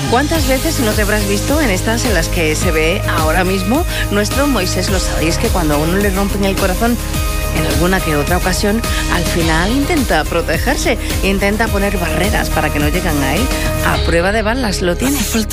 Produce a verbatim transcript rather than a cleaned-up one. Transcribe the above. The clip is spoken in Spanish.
¿Cuántas veces no te habrás visto en estas en las que se ve ahora mismo nuestro Moisés? Lo sabéis que cuando a uno le rompen el corazón en alguna que otra ocasión, al final intenta protegerse, intenta poner barreras para que no lleguen a él. A prueba de balas lo tiene.